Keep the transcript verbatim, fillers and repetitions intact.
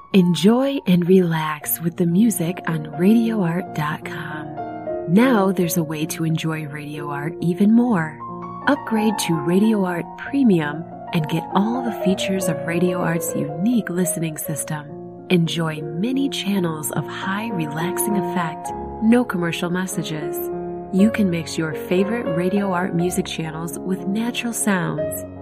Enjoy and relax with the music on radio art dot com. Now there's a way to enjoy Radio Art even more. Upgrade to Radio Art Premium and get all the features of Radio Art's unique listening system. Enjoy many channels of high relaxing effect, no commercial messages. You can mix your favorite Radio Art music channels with natural sounds.